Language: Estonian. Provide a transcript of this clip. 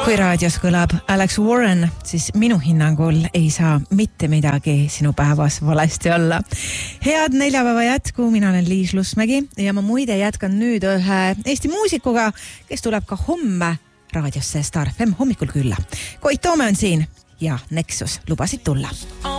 Kui raadios kõlab Alex Warren, siis minu hinnangul ei saa mitte midagi sinu päevas valesti olla. Head neljapäeva jätku, mina olen Liis Lusmägi ja ma muide jätkan nüüd ühe Eesti muusikuga, kes tuleb ka homme raadiosse Star FM hommikul külla. Koit Toome on siin ja Nexus lubasid tulla.